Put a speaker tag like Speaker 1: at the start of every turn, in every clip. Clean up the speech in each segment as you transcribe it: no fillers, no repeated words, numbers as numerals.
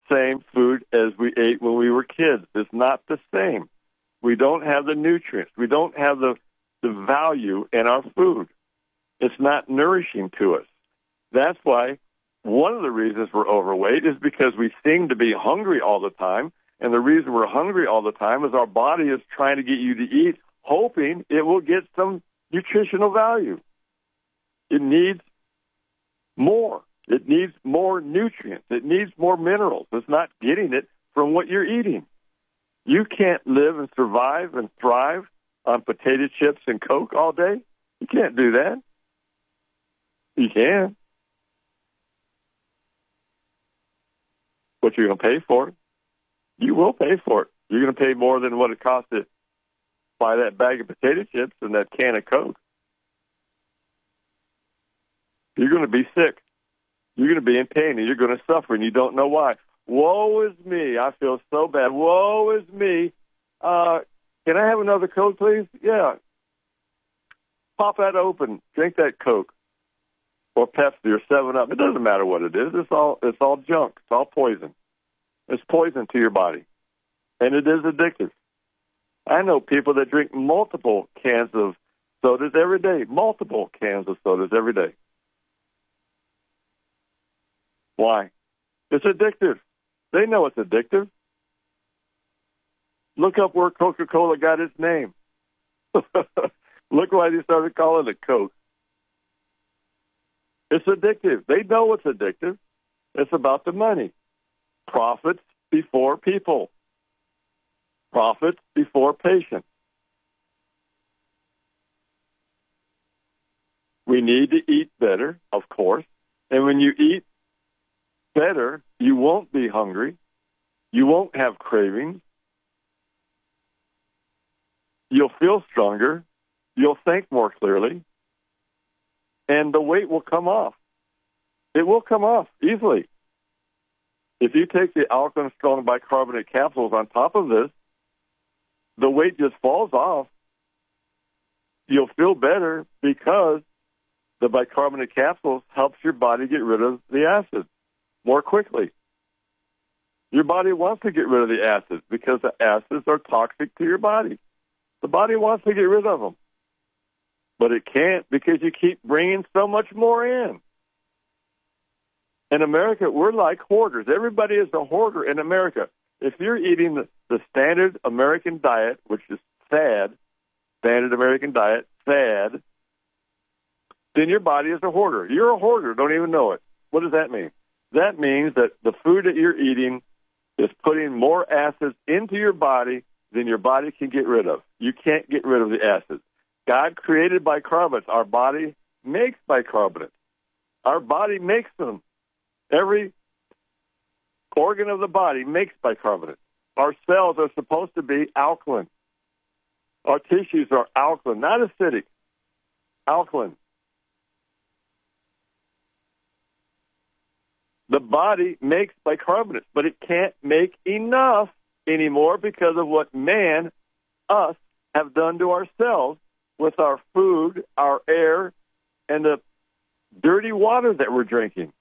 Speaker 1: same food as we ate when we were kids. It's not the same. We don't have the nutrients. We don't have the value in our food. It's not nourishing to us. That's why one of the reasons we're overweight is because we seem to be hungry all the time. And the reason we're hungry all the time is our body is trying to get you to eat, hoping it will get some nutritional value. It needs more. It needs more nutrients. It needs more minerals. It's not getting it from what you're eating. You can't live and survive and thrive on potato chips and Coke all day. You can't do that. You can. But you're going to pay for it. You will pay for it. You're going to pay more than what it costs to buy that bag of potato chips and that can of Coke. You're going to be sick. You're going to be in pain, and you're going to suffer, and you don't know why. Woe is me. I feel so bad. Woe is me. Can I have another Coke, please? Yeah. Pop that open. Drink that Coke or Pepsi or 7-Up. It doesn't matter what it is. It's all junk. It's all poison. It's poison to your body, and it is addictive. I know people that drink multiple cans of sodas every day, multiple cans of sodas every day. Why? It's addictive. They know it's addictive. Look up where Coca-Cola got its name. Look why they started calling it Coke. It's addictive. They know it's addictive. It's about the money. Profits before people. Profits before patients. We need to eat better, of course. And when you eat better, you won't be hungry. You won't have cravings. You'll feel stronger. You'll think more clearly. And the weight will come off. It will come off easily. If you take the Alkaline Strong bicarbonate capsules on top of this, the weight just falls off. You'll feel better because the bicarbonate capsules helps your body get rid of the acid more quickly. Your body wants to get rid of the acids because the acids are toxic to your body. The body wants to get rid of them. But it can't because you keep bringing so much more in. In America, we're like hoarders. Everybody is a hoarder in America. If you're eating the standard American diet, which is sad, standard American diet, sad, then your body is a hoarder. You're a hoarder, don't even know it. What does that mean? That means that the food that you're eating is putting more acids into your body than your body can get rid of. You can't get rid of the acids. God created bicarbonates. Our body makes bicarbonates. Our body makes them. Every organ of the body makes bicarbonate. Our cells are supposed to be alkaline. Our tissues are alkaline, not acidic, alkaline. The body makes bicarbonates, but it can't make enough anymore because of what man, us, have done to ourselves with our food, our air, and the dirty water that we're drinking.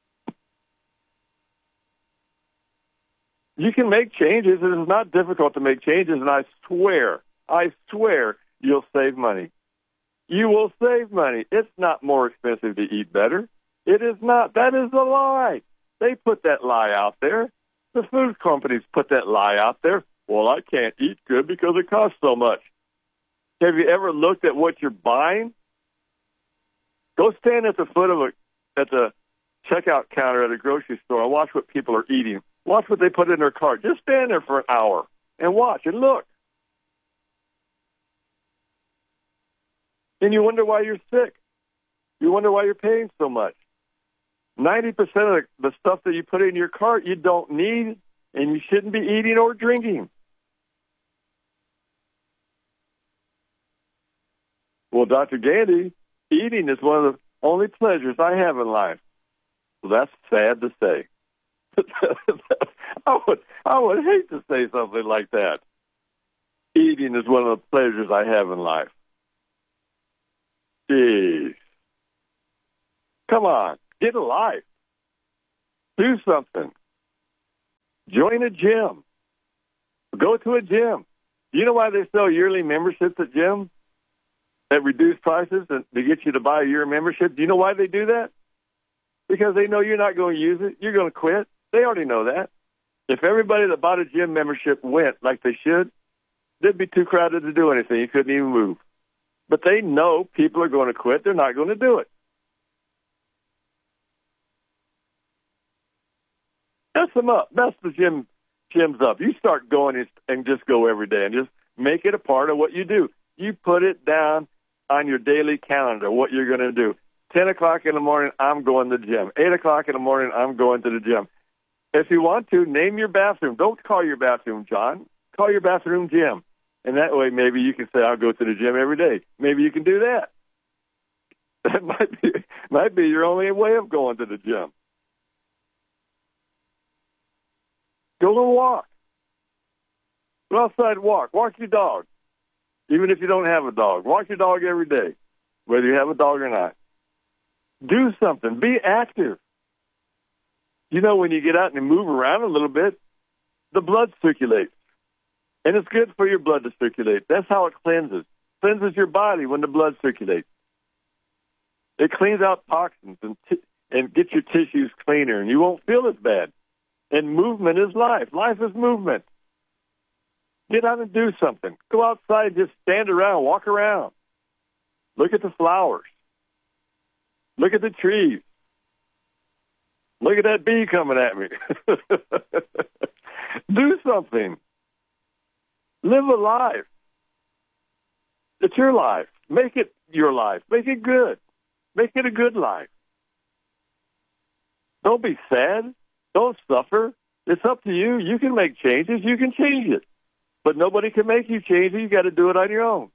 Speaker 1: You can make changes. It is not difficult to make changes, and I swear you'll save money. You will save money. It's not more expensive to eat better. It is not. That is a lie. They put that lie out there. The food companies put that lie out there. Well, I can't eat good because it costs so much. Have you ever looked at what you're buying? Go stand at the foot of at the checkout counter at a grocery store and watch what people are eating. Watch what they put in their cart. Just stand there for an hour and watch and look. And you wonder why you're sick. You wonder why you're paying so much. 90% of the stuff that you put in your cart you don't need, and you shouldn't be eating or drinking. Well, Dr. Gandy, eating is one of the only pleasures I have in life. Well, that's sad to say. I would hate to say something like that. Eating is one of the pleasures I have in life. Jeez. Come on, get a life. Do something. Join a gym. Go to a gym. Do you know why they sell yearly memberships at gyms at reduced prices and to get you to buy a year membership? Do you know why they do that? Because they know you're not going to use it. You're going to quit. They already know that. If everybody that bought a gym membership went like they should, they'd be too crowded to do anything. You couldn't even move. But they know people are going to quit. They're not going to do it. Mess them up. Mess the gyms up. You start going and just go every day and just make it a part of what you do. You put it down on your daily calendar, what you're going to do. 10 o'clock in the morning, I'm going to the gym. 8 o'clock in the morning, I'm going to the gym. If you want to, name your bathroom. Don't call your bathroom John. Call your bathroom Jim. And that way, maybe you can say, I'll go to the gym every day. Maybe you can do that. That might be your only way of going to the gym. Go to a walk. Go outside and walk. Walk your dog. Even if you don't have a dog. Walk your dog every day, whether you have a dog or not. Do something. Be active. You know, when you get out and move around a little bit, the blood circulates. And it's good for your blood to circulate. That's how it cleanses. Cleanses your body when the blood circulates. It cleans out toxins and gets your tissues cleaner, and you won't feel as bad. And movement is life. Life is movement. Get out and do something. Go outside, just stand around, walk around. Look at the flowers. Look at the trees. Look at that bee coming at me. Do something. Live a life. It's your life. Make it your life. Make it good. Make it a good life. Don't be sad. Don't suffer. It's up to you. You can make changes. You can change it. But nobody can make you change it. You got to do it on your own.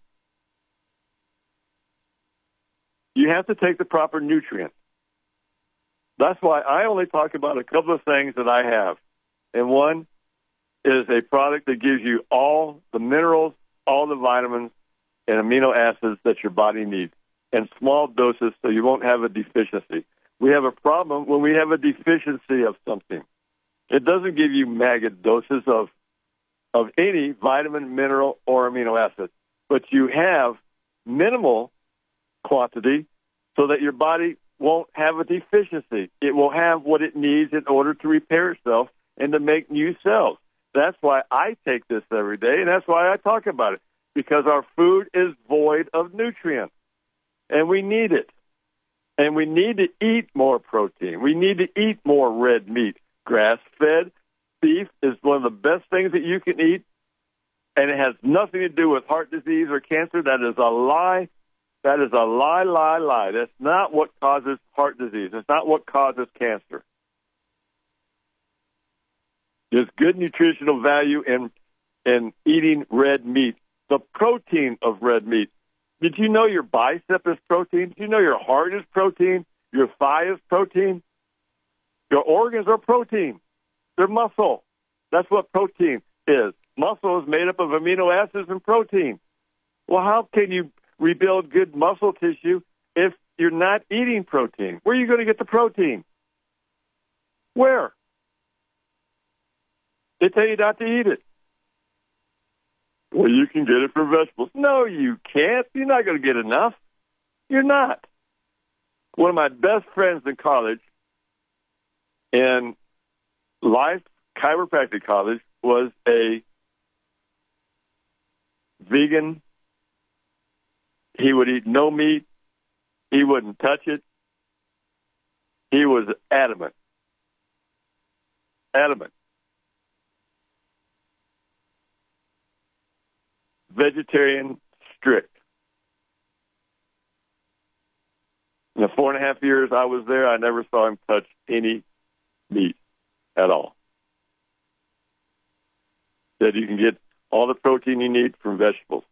Speaker 1: You have to take the proper nutrients. That's why I only talk about a couple of things that I have. And one is a product that gives you all the minerals, all the vitamins, and amino acids that your body needs in small doses so you won't have a deficiency. We have a problem when we have a deficiency of something. It doesn't give you mega doses of any vitamin, mineral, or amino acid, but you have minimal quantity so that your body won't have a deficiency. It will have what it needs in order to repair itself and to make new cells. That's why I take this every day, and that's why I talk about it, because our food is void of nutrients, and we need it. And we need to eat more protein. We need to eat more red meat. Grass-fed beef is one of the best things that you can eat, and it has nothing to do with heart disease or cancer. That is a lie. That is a lie. That's not what causes heart disease. It's not what causes cancer. There's good nutritional value in eating red meat. The protein of red meat. Did you know your bicep is protein? Did you know your heart is protein? Your thigh is protein? Your organs are protein. They're muscle. That's what protein is. Muscle is made up of amino acids and protein. Well, how can you rebuild good muscle tissue if you're not eating protein? Where are you going to get the protein? Where? They tell you not to eat it. Well, you can get it from vegetables. No, you can't. You're not going to get enough. You're not. One of my best friends in college, in Life Chiropractic College, was a vegan. He would eat no meat. He wouldn't touch it. He was adamant. Vegetarian, strict. In the 4.5 years I was there, I never saw him touch any meat at all. Said you can get all the protein you need from vegetables.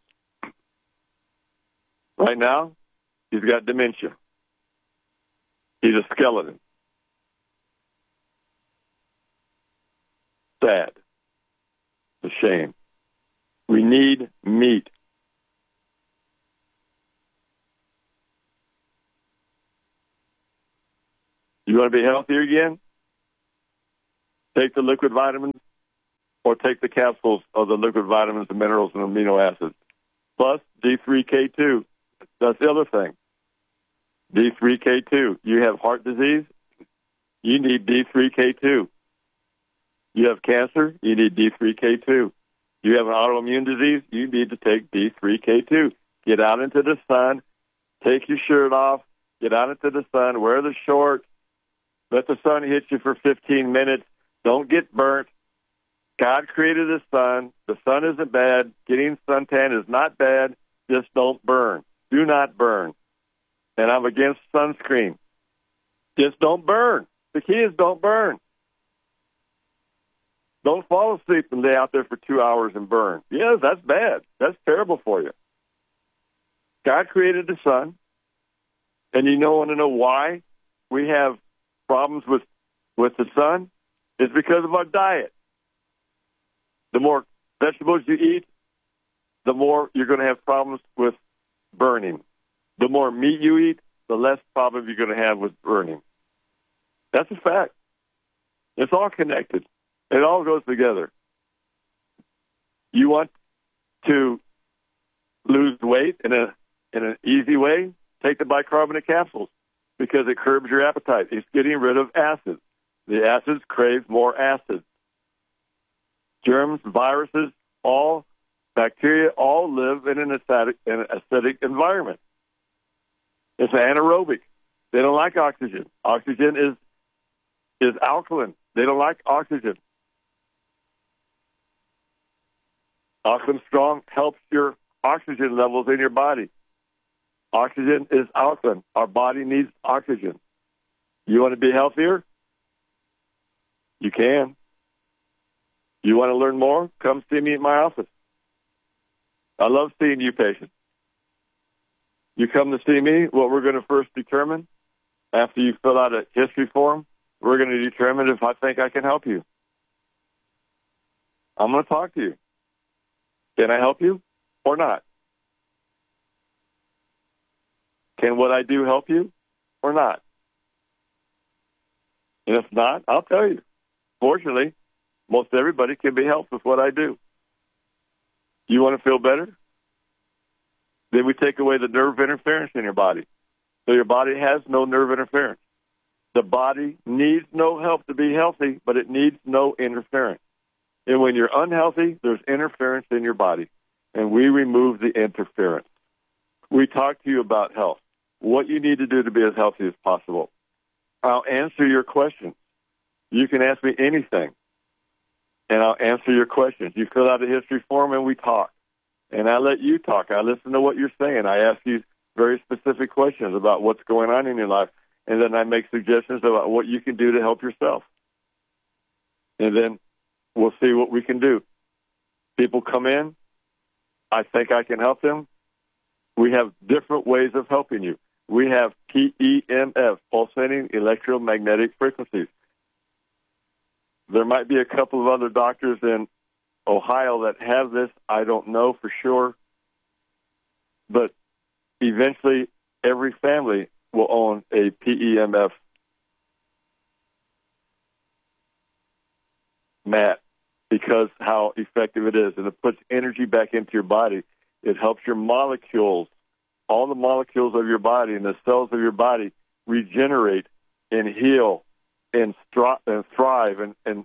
Speaker 1: Right now, he's got dementia. He's a skeleton. Sad. It's a shame. We need meat. You want to be healthier again? Take the liquid vitamins or take the capsules of the liquid vitamins and minerals and amino acids. Plus D3K2. That's the other thing. D3K2. You have heart disease, you need D3K2. You have cancer, you need D3K2. You have an autoimmune disease, you need to take D3K2. Get out into the sun, take your shirt off, get out into the sun, wear the shorts, let the sun hit you for 15 minutes. Don't get burnt. God created the sun. The sun isn't bad. Getting suntan is not bad. Just don't burn. Do not burn. And I'm against sunscreen. Just don't burn. The key is don't burn. Don't fall asleep and lay out there for 2 hours and burn. Yes, that's bad. That's terrible for you. God created the sun, and you want to know why we have problems with the sun? It's because of our diet. The more vegetables you eat, the more you're going to have problems with burning. The more meat you eat, the less problem you're going to have with burning. That's a fact. It's all connected. It all goes together. You want to lose weight in an easy way? Take the bicarbonate capsules because it curbs your appetite. It's getting rid of acids. The acids crave more acids. Germs, viruses, all bacteria, all live in an acidic environment. It's anaerobic. They don't like oxygen. Oxygen is alkaline. They don't like oxygen. Alkaline Strong helps your oxygen levels in your body. Oxygen is alkaline. Our body needs oxygen. You want to be healthier? You can. You want to learn more? Come see me at my office. I love seeing you patients. You come to see me, what we're going to first determine, after you fill out a history form, we're going to determine if I think I can help you. I'm going to talk to you. Can I help you or not? Can what I do help you or not? And if not, I'll tell you. Fortunately, most everybody can be helped with what I do. You want to feel better? Then we take away the nerve interference in your body. So your body has no nerve interference. The body needs no help to be healthy, but it needs no interference. And when you're unhealthy, there's interference in your body. And we remove the interference. We talk to you about health, what you need to do to be as healthy as possible. I'll answer your questions. You can ask me anything, and I'll answer your questions. You fill out a history form, and we talk. And I let you talk. I listen to what you're saying. I ask you very specific questions about what's going on in your life, and then I make suggestions about what you can do to help yourself. And then we'll see what we can do. People come in. I think I can help them. We have different ways of helping you. We have PEMF, pulsating electromagnetic frequencies. There might be a couple of other doctors in Ohio that have this. I don't know for sure. But eventually, every family will own a PEMF mat because how effective it is. And it puts energy back into your body. It helps your molecules, all the molecules of your body and the cells of your body regenerate and heal and thrive. And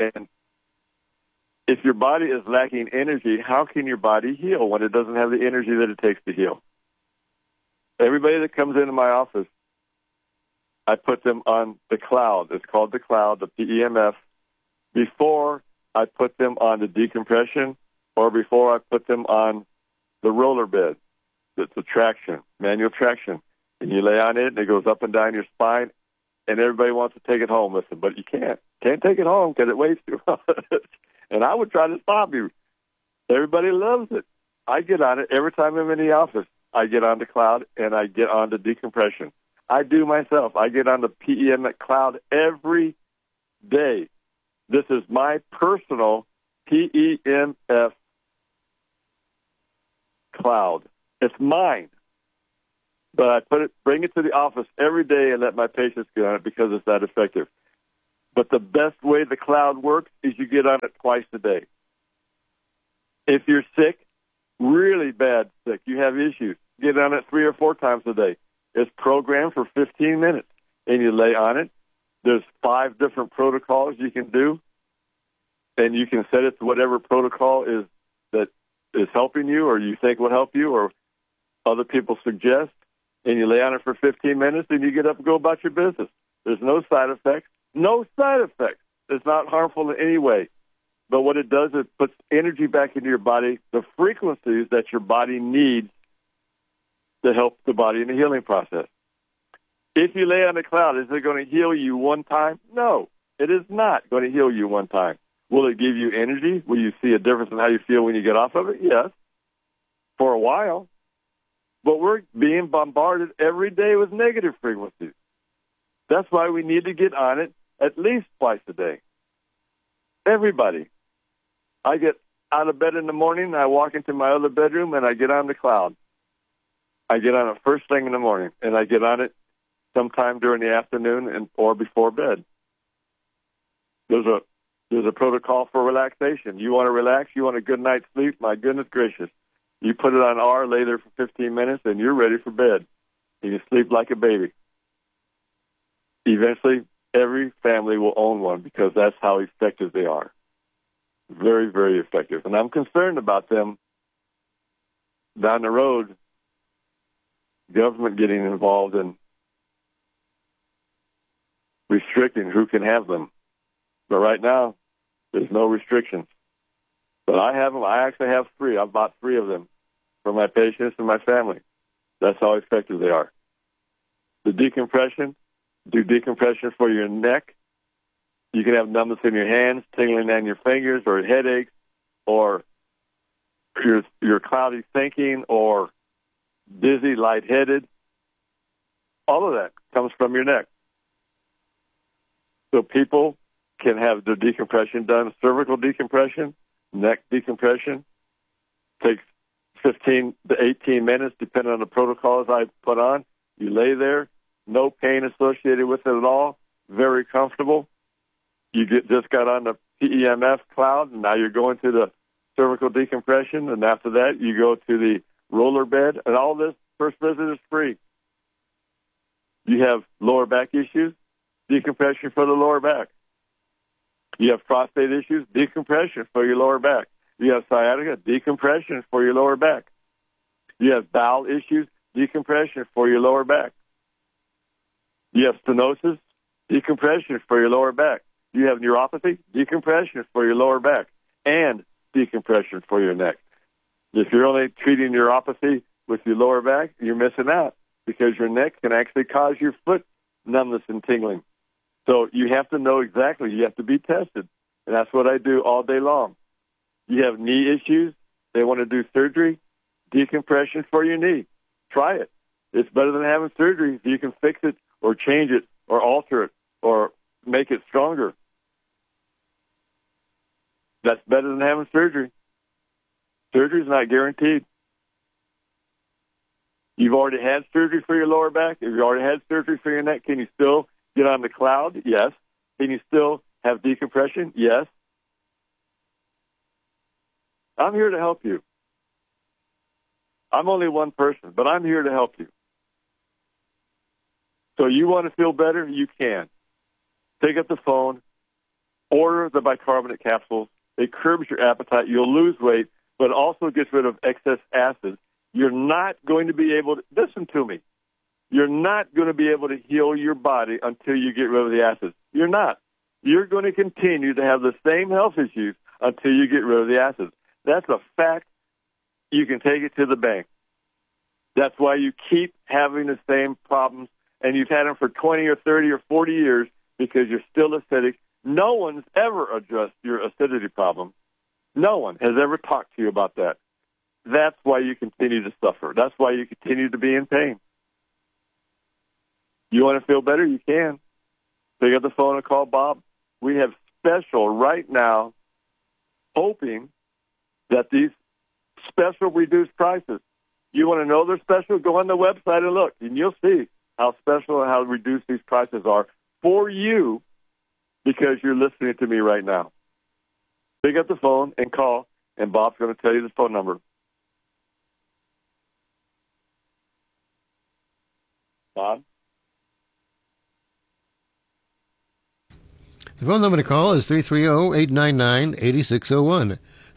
Speaker 1: if your body is lacking energy, how can your body heal when it doesn't have the energy that it takes to heal? Everybody that comes into my office, I put them on the cloud. It's called the cloud, the PEMF, before I put them on the decompression or before I put them on the roller bed. It's a traction, manual traction. And you lay on it, and it goes up and down your spine, and everybody wants to take it home with them, but you can't. Can't take it home because it weighs too much. And I would try to stop you. Everybody loves it. I get on it every time I'm in the office. I get on the cloud, and I get on the decompression. I do myself. I get on the PEMF cloud every day. This is my personal PEMF cloud. It's mine. But I bring it to the office every day and let my patients get on it because it's that effective. But the best way the cloud works is you get on it twice a day. If you're sick, really bad sick, you have issues, get on it 3 or 4 times a day. It's programmed for 15 minutes, and you lay on it. There's 5 different protocols you can do, and you can set it to whatever protocol is that is helping you or you think will help you or other people suggest, and you lay on it for 15 minutes, and you get up and go about your business. There's no side effects. No side effects. It's not harmful in any way. But what it does is it puts energy back into your body, the frequencies that your body needs to help the body in the healing process. If you lay on the cloud, is it going to heal you one time? No, it is not going to heal you one time. Will it give you energy? Will you see a difference in how you feel when you get off of it? Yes, for a while. But we're being bombarded every day with negative frequencies. That's why we need to get on it at least twice a day. Everybody. I get out of bed in the morning, I walk into my other bedroom, and I get on the cloud. I get on it first thing in the morning, and I get on it sometime during the afternoon or before bed. There's a protocol for relaxation. You want to relax? You want a good night's sleep? My goodness gracious. You put it on R, lay there for 15 minutes, and you're ready for bed. And you sleep like a baby. Eventually, every family will own one because that's how effective they are. Very, very effective. And I'm concerned about them down the road, government getting involved in restricting who can have them. But right now, there's no restrictions. But I have them. I actually have 3. I've bought 3 of them for my patients and my family. That's how effective they are. The decompression, do decompression for your neck. You can have numbness in your hands, tingling on your fingers, or headaches, or your cloudy thinking, or dizzy, lightheaded. All of that comes from your neck. So people can have their decompression done, cervical decompression, neck decompression. Takes 15 to 18 minutes, depending on the protocols I put on. You lay there, no pain associated with it at all, very comfortable. You just got on the PEMF cloud, and now you're going to the cervical decompression, and after that, you go to the roller bed, and all this first visit is free. You have lower back issues, decompression for the lower back. You have prostate issues, decompression for your lower back. You have sciatica, decompression for your lower back. You have bowel issues, decompression for your lower back. You have stenosis, decompression for your lower back. You have neuropathy, decompression for your lower back, and decompression for your neck. If you're only treating neuropathy with your lower back, you're missing out because your neck can actually cause your foot numbness and tingling. So you have to know exactly. You have to be tested, and that's what I do all day long. You have knee issues. They want to do surgery, decompression for your knee. Try it. It's better than having surgery if you can fix it or change it or alter it or make it stronger. That's better than having surgery. Surgery is not guaranteed. You've already had surgery for your lower back. If you already had surgery for your neck, can you still get on the cloud? Yes. Can you still have decompression? Yes. I'm here to help you. I'm only one person, but I'm here to help you. So you want to feel better? You can. Pick up the phone, order the bicarbonate capsules. It curbs your appetite. You'll lose weight, but it also gets rid of excess acid. You're not going to be able to, listen to me, you're not going to be able to heal your body until you get rid of the acids. You're not. You're going to continue to have the same health issues until you get rid of the acids. That's a fact. You can take it to the bank. That's why you keep having the same problems, and you've had them for 20 or 30 or 40 years because you're still acidic. No one's ever addressed your acidity problem. No one has ever talked to you about that. That's why you continue to suffer. That's why you continue to be in pain. You want to feel better? You can. Pick up the phone and call Bob. We have special right now, hoping that these special reduced prices. You want to know they're special? Go on the website and look, and you'll see how special and how reduced these prices are for you because you're listening to me right now. Pick up the phone and call, and Bob's going to tell you the phone number. Bob?
Speaker 2: The phone number to call is 330-899-8601.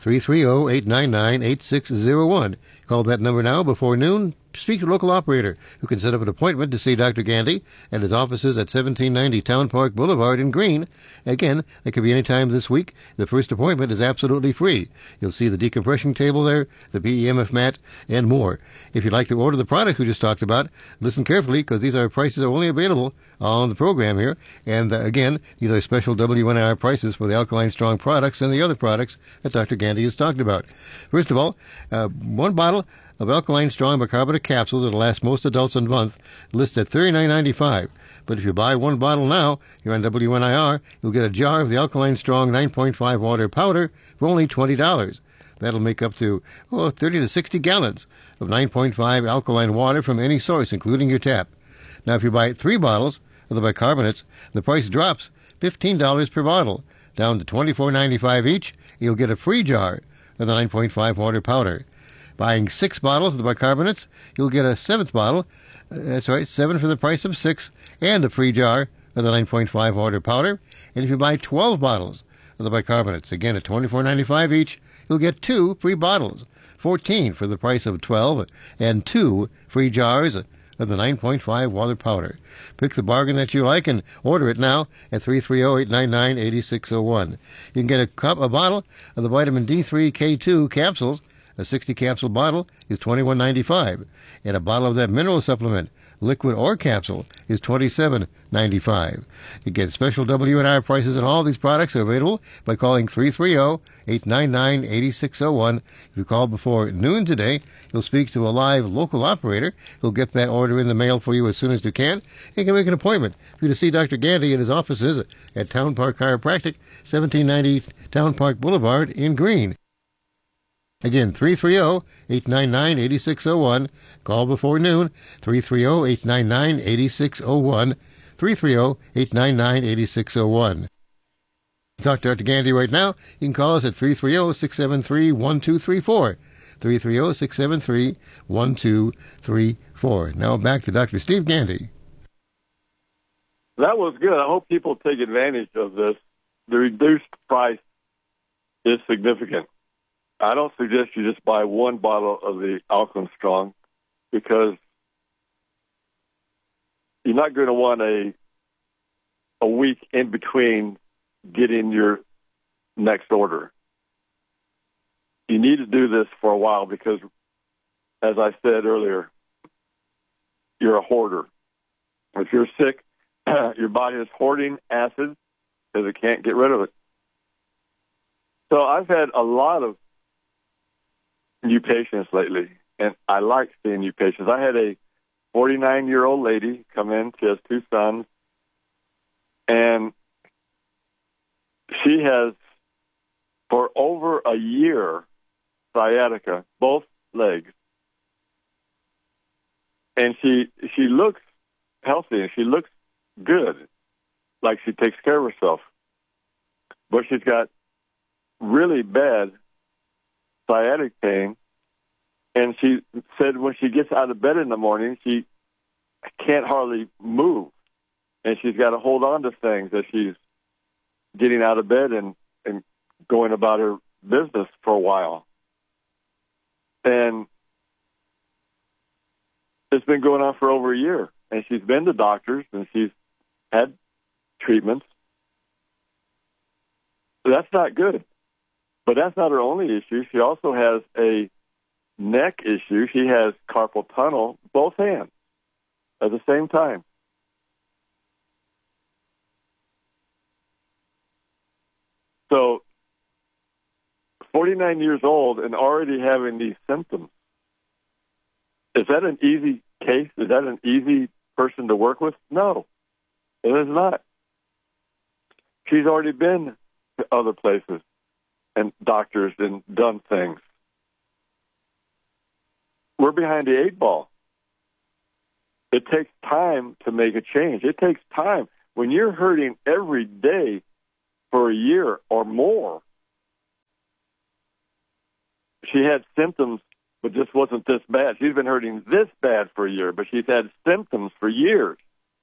Speaker 2: 330-899-8601. Call that number now before noon. Speak to a local operator who can set up an appointment to see Dr. Gandy at his offices at 1790 Town Park Boulevard in Greene. Again, that could be any time this week. The first appointment is absolutely free. You'll see the decompression table there, the PEMF mat, and more. If you'd like to order the product we just talked about, listen carefully because these are prices are only available on the program here. And again, these are special WNIR prices for the Alkaline Strong products and the other products that Dr. Gandy has talked about. First of all, one bottle of Alkaline Strong bicarbonate capsules that'll last most adults a month lists at $39.95. But if you buy one bottle now, here on WNIR, you'll get a jar of the Alkaline Strong 9.5 water powder for only $20. That'll make up to 30 to 60 gallons of 9.5 alkaline water from any source, including your tap. Now, if you buy 3 bottles of the bicarbonates, the price drops $15 per bottle, down to $24.95 each. You'll get a free jar of the 9.5 water powder. Buying 6 bottles of the bicarbonates, you'll get a 7th bottle. That's right, 7 for the price of 6, and a free jar of the 9.5 water powder. And if you buy 12 bottles of the bicarbonates, again at $24.95 each, you'll get 2 free bottles, 14 for the price of 12, and 2 free jars of the 9.5 water powder. Pick the bargain that you like and order it now at 330-899-8601. You can get a bottle of the vitamin D3 K2 capsules. A 60-capsule bottle is $21.95, and a bottle of that mineral supplement, liquid or capsule, is $27.95. You get special WNR prices on all these products are available by calling 330-899-8601. If you call before noon today, you'll speak to a live local operator who'll get that order in the mail for you as soon as you can. You can make an appointment for you to see Dr. Gandy at his offices at Town Park Chiropractic, 1790 Town Park Boulevard in Greene. Again, 330-899-8601. Call before noon, 330-899-8601, 330-899-8601. Talk to Dr. Gandy right now. You can call us at 330-673-1234, 330-673-1234. Now back to Dr. Steve Gandy.
Speaker 1: That was good. I hope people take advantage of this. The reduced price is significant. I don't suggest you just buy one bottle of the Alkaline Strong because you're not going to want a week in between getting your next order. You need to do this for a while because, as I said earlier, you're a hoarder. If you're sick, your body is hoarding acid because it can't get rid of it. So I've had a lot of new patients lately, and I like seeing new patients. I had a 49-year-old lady come in. She has 2 sons, and she has, for over a year, sciatica, both legs. And she looks healthy, and she looks good, like she takes care of herself. But she's got really bad sciatic pain, and she said when she gets out of bed in the morning, she can't hardly move, and she's got to hold on to things as she's getting out of bed and going about her business for a while. And it's been going on for over a year, and she's been to doctors, and she's had treatments. That's not good. But that's not her only issue. She also has a neck issue. She has carpal tunnel, both hands, at the same time. So, 49 years old and already having these symptoms. Is that an easy case? Is that an easy person to work with? No, it is not. She's already been to other places and doctors and done things. We're behind the 8 ball. It takes time to make a change. It takes time. When you're hurting every day for a year or more. She had symptoms, but just wasn't this bad. She's been hurting this bad for a year, but she's had symptoms for years.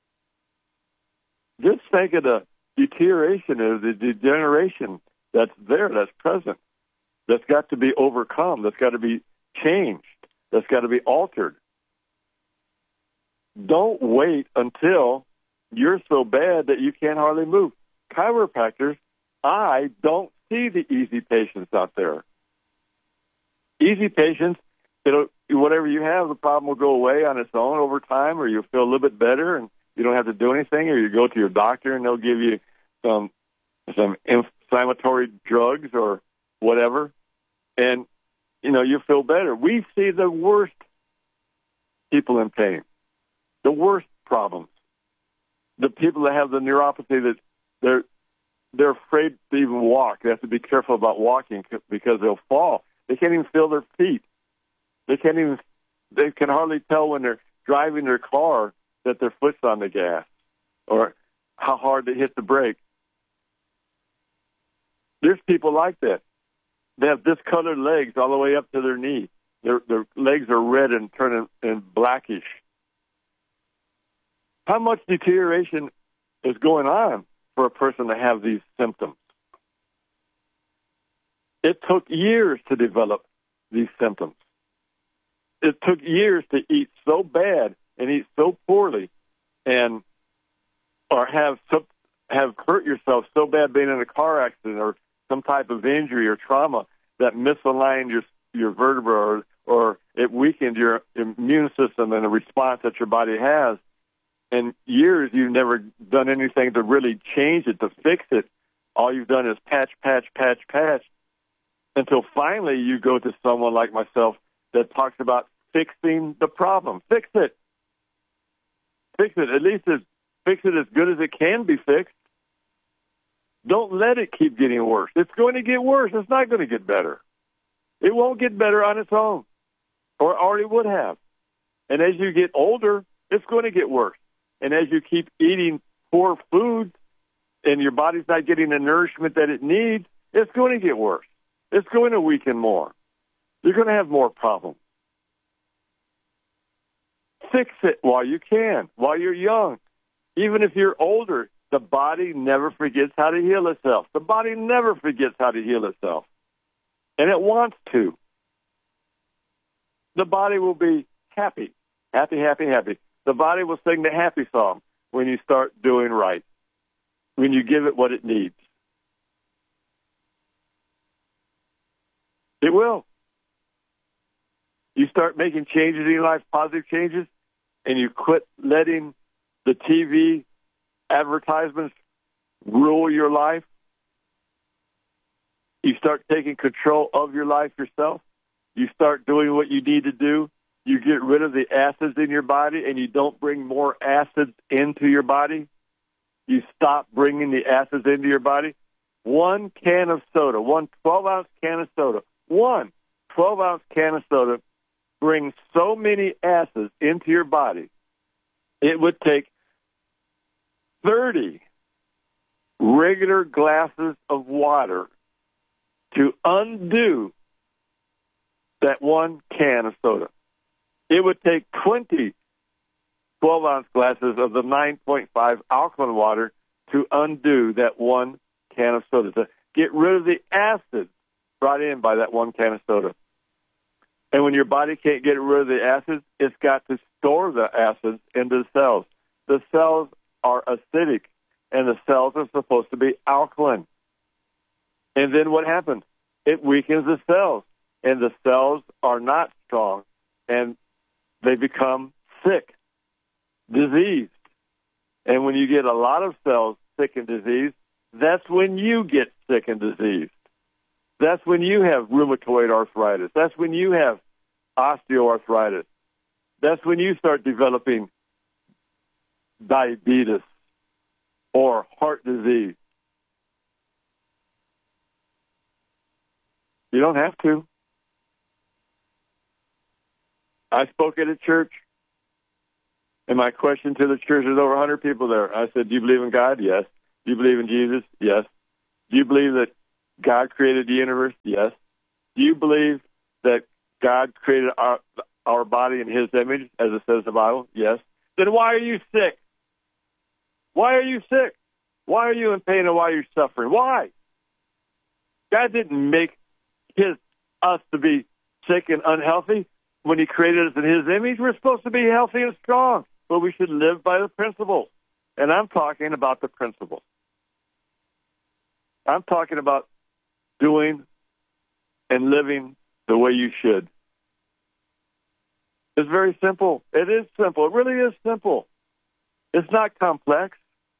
Speaker 1: Just think of the deterioration of the degeneration that's there, that's present, that's got to be overcome, that's got to be changed, that's got to be altered. Don't wait until you're so bad that you can't hardly move. Chiropractors, I don't see the easy patients out there. Easy patients, whatever you have, the problem will go away on its own over time, or you'll feel a little bit better and you don't have to do anything, or you go to your doctor and they'll give you some inflammatory drugs or whatever, and, you feel better. We see the worst people in pain, the worst problems, the people that have the neuropathy that they're afraid to even walk. They have to be careful about walking because they'll fall. They can't even feel their feet. They can hardly tell when they're driving their car that their foot's on the gas or how hard they hit the brake. There's people like that. They have discolored legs all the way up to their knee. Their legs are red and turning and blackish. How much deterioration is going on for a person to have these symptoms? It took years to develop these symptoms. It took years to eat so bad and eat so poorly or have hurt yourself so bad being in a car accident or some type of injury or trauma that misaligned your vertebra or it weakened your immune system and the response that your body has. In years, you've never done anything to really change it, to fix it. All you've done is patch, until finally you go to someone like myself that talks about fixing the problem. Fix it. Fix it. At least fix it as good as it can be fixed. Don't let it keep getting worse. It's going to get worse. It's not going to get better. It won't get better on its own, or already would have. And as you get older, it's going to get worse. And as you keep eating poor food and your body's not getting the nourishment that it needs, it's going to get worse. It's going to weaken more. You're going to have more problems. Fix it while you can, while you're young. Even if you're older, the body never forgets how to heal itself. The body never forgets how to heal itself. And it wants to. The body will be happy. Happy. The body will sing the happy song when you start doing right, when you give it what it needs. It will. You start making changes in your life, positive changes, and you quit letting the TV advertisements rule your life. You start taking control of your life yourself. You start doing what you need to do. You get rid of the acids in your body, and you don't bring more acids into your body. You stop bringing the acids into your body. One 12-ounce can of soda, one 12-ounce can of soda brings so many acids into your body, it would take 30 regular glasses of water to undo that one can of soda. It would take 20 12-ounce glasses of the 9.5 alkaline water to undo that one can of soda, to get rid of the acid brought in by that one can of soda. And when your body can't get rid of the acids, it's got to store the acids into the cells. The cells are acidic, and the cells are supposed to be alkaline. And then what happens? It weakens the cells, and the cells are not strong, and they become sick, diseased. And when you get a lot of cells sick and diseased, that's when you get sick and diseased. That's when you have rheumatoid arthritis. That's when you have osteoarthritis. That's when you start developing diabetes or heart disease. You don't have to. I spoke at a church, and my question to the church, there's over 100 people there. I said, do you believe in God? Yes. Do you believe in Jesus? Yes. Do you believe that God created the universe? Yes. Do you believe that God created our body in His image, as it says in the Bible? Yes. Then why are you sick? Why are you sick? Why are you in pain and why are you suffering? Why? God didn't make us to be sick and unhealthy when He created us in His image. We're supposed to be healthy and strong, but we should live by the principles. And I'm talking about the principles. I'm talking about doing and living the way you should. It's very simple. It is simple. It really is simple. It's not complex.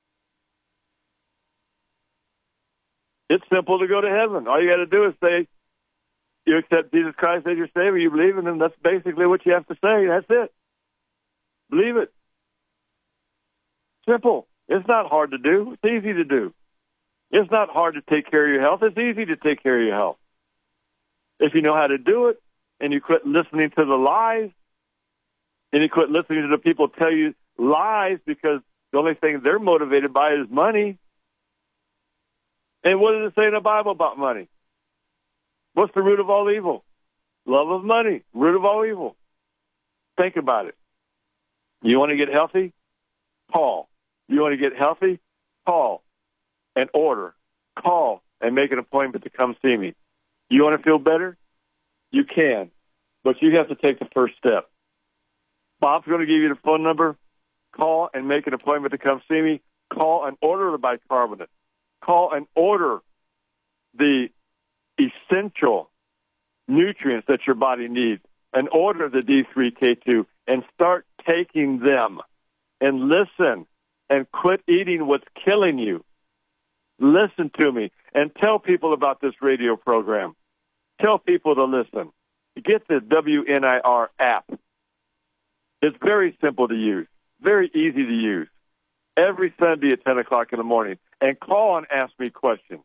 Speaker 1: It's simple to go to heaven. All you got to do is say, you accept Jesus Christ as your Savior, you believe in Him, that's basically what you have to say. That's it. Believe it. Simple. It's not hard to do. It's easy to do. It's not hard to take care of your health. It's easy to take care of your health. If you know how to do it, and you quit listening to the lies, and you quit listening to the people tell you lies because the only thing they're motivated by is money. And what does it say in the Bible about money? What's the root of all evil? Love of money, root of all evil. Think about it. You want to get healthy? Call. You want to get healthy? Call and order. Call and make an appointment to come see me. You want to feel better? You can, but you have to take the first step. Bob's going to give you the phone number. Call and make an appointment to come see me. Call and order the bicarbonate. Call and order the essential nutrients that your body needs, and order the D3K2 and start taking them. And listen and quit eating what's killing you. Listen to me and tell people about this radio program. Tell people to listen. Get the WNIR app. It's very simple to use, very easy to use. Every Sunday at 10 o'clock in the morning. And call and ask me questions.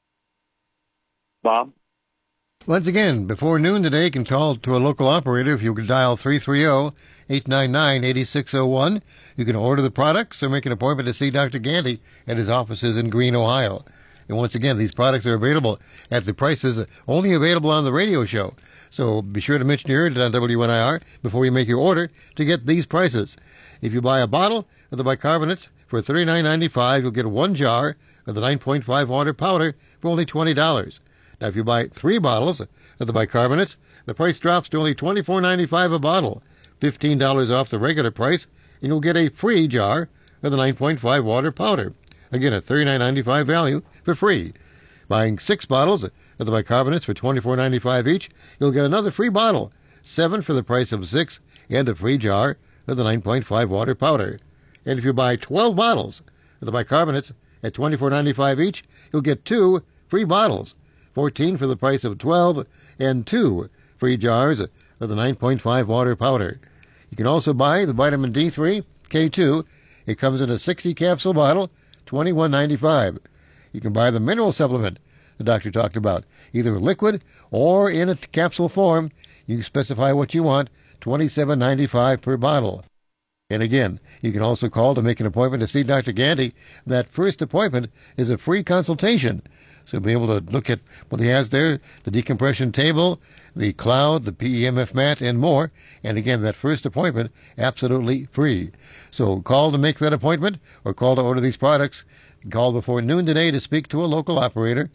Speaker 1: Bob?
Speaker 2: Once again, before noon today, you can call to a local operator if you can dial 330-899-8601. You can order the products or make an appointment to see Dr. Gandy at his offices in Greene, Ohio. And once again, these products are available at the prices only available on the radio show. So be sure to mention you heard it on WNIR before you make your order to get these prices. If you buy a bottle of the bicarbonates for $39.95, you'll get one jar of the 9.5 water powder for only $20. Now, if you buy 3 bottles of the bicarbonates, the price drops to only $24.95 a bottle, $15 off the regular price, and you'll get a free jar of the 9.5 water powder. Again, a $39.95 value for free. Buying 6 bottles of the bicarbonates for $24.95 each, you'll get another free bottle, 7 for the price of 6, and a free jar of the 9.5 water powder. And if you buy 12 bottles of the bicarbonates at $24.95 each, you'll get 2 free bottles, 14 for the price of 12, and 2 free jars of the 9.5 water powder. You can also buy the vitamin D3 K2. It comes in a 60 capsule bottle, $21.95. You can buy the mineral supplement the doctor talked about, either liquid or in a capsule form. You specify what you want, $27.95 per bottle. And again, you can also call to make an appointment to see Dr. Gandy. That first appointment is a free consultation. So you'll be able to look at what he has there, the decompression table, the cloud, the PEMF mat, and more. And again, that first appointment, absolutely free. So call to make that appointment or call to order these products. Call before noon today to speak to a local operator,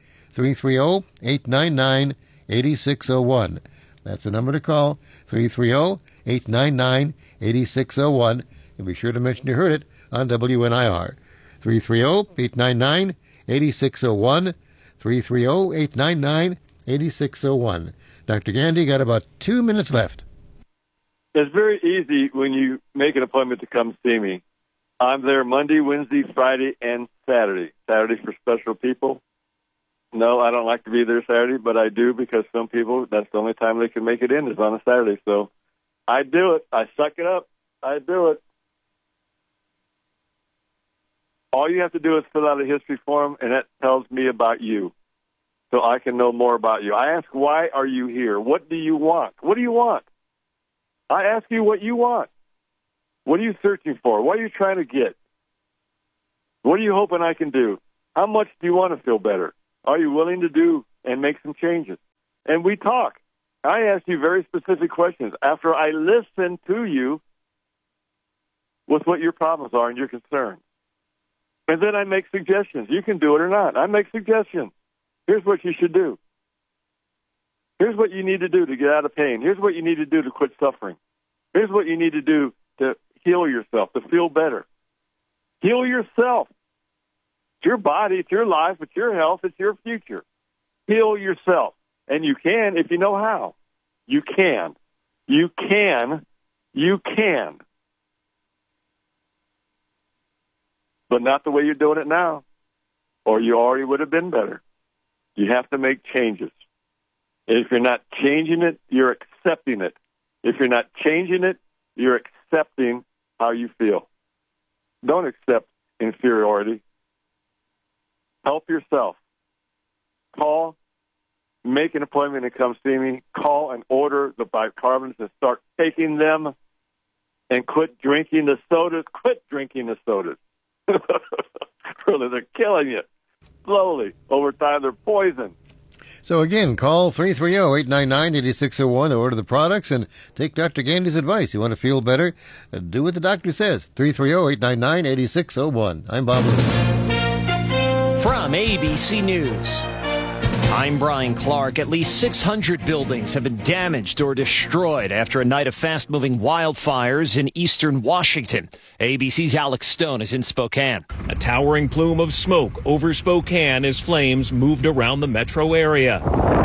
Speaker 2: 330-899-8601. That's the number to call, 330-899-8601. And be sure to mention you heard it on WNIR. 330-899-8601. 330-899-8601. Dr. Gandy, got about 2 minutes left.
Speaker 1: It's very easy when you make an appointment to come see me. I'm there Monday, Wednesday, Friday, and Saturday. Saturday for special people. No, I don't like to be there Saturday, but I do because some people, that's the only time they can make it in is on a Saturday. So I do it. I suck it up. I do it. All you have to do is fill out a history form, and that tells me about you so I can know more about you. I ask, why are you here? What do you want? What do you want? I ask you what you want. What are you searching for? What are you trying to get? What are you hoping I can do? How much do you want to feel better? Are you willing to do and make some changes? And we talk. I ask you very specific questions after I listen to you with what your problems are and your concerns. And then I make suggestions. You can do it or not. I make suggestions. Here's what you should do. Here's what you need to do to get out of pain. Here's what you need to do to quit suffering. Here's what you need to do to heal yourself, to feel better. Heal yourself. It's your body, it's your life, it's your health, it's your future. Heal yourself. And you can if you know how. You can. You can. You can. But not the way you're doing it now, or you already would have been better. You have to make changes. And if you're not changing it, you're accepting it. If you're not changing it, you're accepting how you feel. Don't accept inferiority. Help yourself. Call, make an appointment and come see me. Call and order the bicarbonate and start taking them, and quit drinking the sodas. Quit drinking the sodas. Really, they're killing you. Slowly. Over time, they're poison.
Speaker 2: So again, call 330-899-8601 to order the products and take Dr. Gandy's advice. You want to feel better? Do what the doctor says. 330-899-8601. I'm Bob Lewis.
Speaker 3: From ABC News, I'm Brian Clark. At least 600 buildings have been damaged or destroyed after a night of fast-moving wildfires in eastern Washington. ABC's Alex Stone is in Spokane.
Speaker 4: A towering plume of smoke over Spokane as flames moved around the metro area.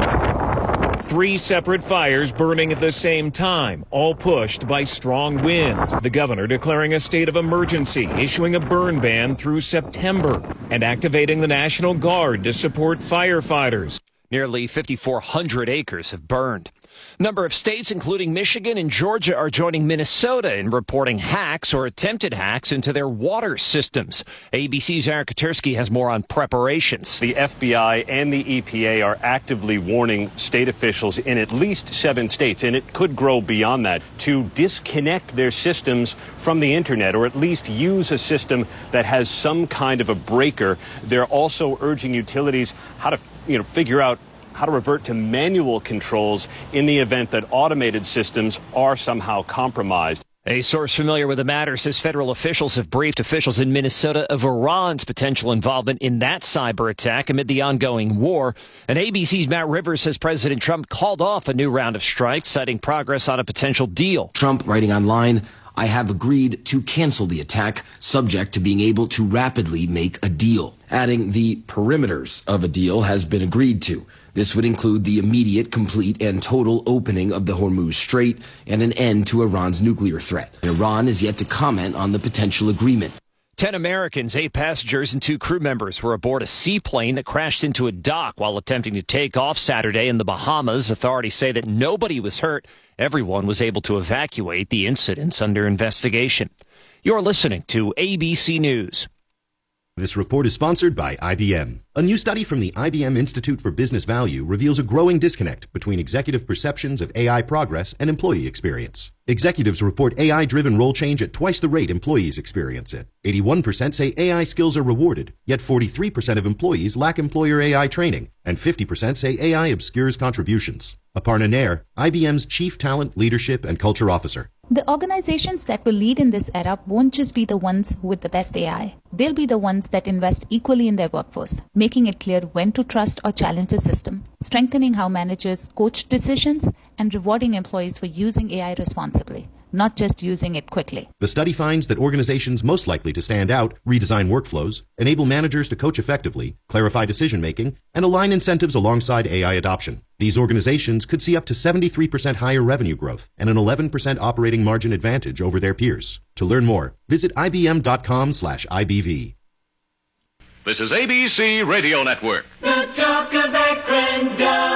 Speaker 4: 3 separate fires burning at the same time, all pushed by strong wind. The governor declaring a state of emergency, issuing a burn ban through September, and activating the National Guard to support firefighters.
Speaker 3: Nearly 5,400 acres have burned. Number of states, including Michigan and Georgia, are joining Minnesota in reporting hacks or attempted hacks into their water systems. ABC's Aaron Katersky has more on preparations.
Speaker 5: The FBI and the EPA are actively warning state officials in at least 7 states, and it could grow beyond that, to disconnect their systems from the internet, or at least use a system that has some kind of a breaker. They're also urging utilities how to figure out how to revert to manual controls in the event that automated systems are somehow compromised.
Speaker 3: A source familiar with the matter says federal officials have briefed officials in Minnesota of Iran's potential involvement in that cyber attack amid the ongoing war. And ABC's Matt Rivers says President Trump called off a new round of strikes, citing progress on a potential deal.
Speaker 6: Trump writing online, "I have agreed to cancel the attack, subject to being able to rapidly make a deal." Adding, the perimeters of a deal has been agreed to. This would include the immediate, complete, and total opening of the Hormuz Strait and an end to Iran's nuclear threat. Iran is yet to comment on the potential agreement.
Speaker 3: 10 Americans, 8 passengers, and 2 crew members were aboard a seaplane that crashed into a dock while attempting to take off Saturday in the Bahamas. Authorities say that nobody was hurt. Everyone was able to evacuate. The incident's under investigation. You're listening to ABC News.
Speaker 7: This report is sponsored by IBM. A new study from the IBM Institute for Business Value reveals a growing disconnect between executive perceptions of AI progress and employee experience. Executives report AI-driven role change at twice the rate employees experience it. 81% say AI skills are rewarded, yet 43% of employees lack employer AI training, and 50% say AI obscures contributions. Aparna Nair, IBM's Chief Talent, Leadership, and Culture Officer.
Speaker 8: The organizations that will lead in this era won't just be the ones with the best AI. They'll be the ones that invest equally in their workforce, making it clear when to trust or challenge the system, strengthening how managers coach decisions, and rewarding employees for using AI responsibly, not just using it quickly.
Speaker 7: The study finds that organizations most likely to stand out redesign workflows, enable managers to coach effectively, clarify decision-making, and align incentives alongside AI adoption. These organizations could see up to 73% higher revenue growth and an 11% operating margin advantage over their peers. To learn more, visit ibm.com/IBV.
Speaker 9: This is ABC Radio Network.
Speaker 10: The talk of Akron,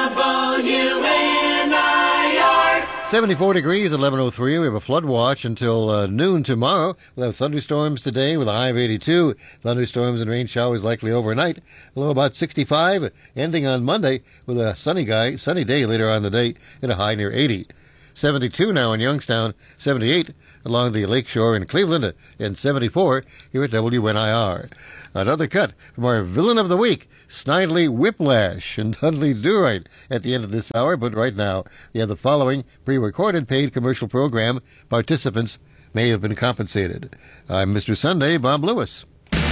Speaker 10: WNIR.
Speaker 2: 74 degrees, 11:03. We have a flood watch until noon tomorrow. We'll have thunderstorms today with a high of 82. Thunderstorms and rain showers likely overnight. A low about 65, ending on Monday with a sunny day later on in the day and a high near 80. 72 now in Youngstown, 78 along the lakeshore in Cleveland, and 74 here at WNIR. Another cut from our villain of the week, Snidely Whiplash and Dudley Do-Right at the end of this hour. But right now, we have the following pre-recorded paid commercial program. Participants may have been compensated. I'm Mr. Sunday, Bob Lewis.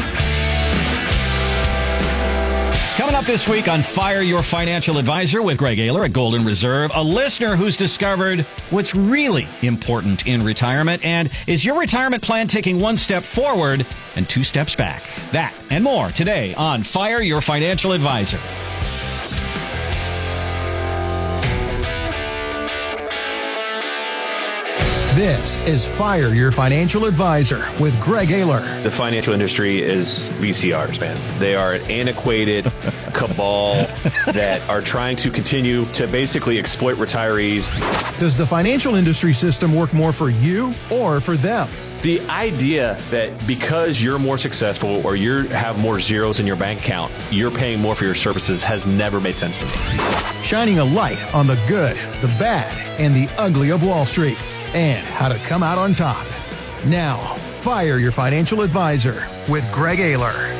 Speaker 11: Coming up this week on Fire Your Financial Advisor with Greg Ayler at Golden Reserve, a listener who's discovered what's really important in retirement. And is your retirement plan taking one step forward and two steps back? That and more today on Fire Your Financial Advisor.
Speaker 12: This is Fire Your Financial Advisor with Greg Ayler.
Speaker 13: The financial industry is VCRs, man. They are an antiquated cabal that are trying to continue to basically exploit retirees.
Speaker 12: Does the financial industry system work more for you or for them?
Speaker 13: The idea that because you're more successful or you have more zeros in your bank account, you're paying more for your services has never made sense to me.
Speaker 12: Shining a light on the good, the bad, and the ugly of Wall Street, and how to come out on top. Now, Fire Your Financial Advisor with Greg Ayler.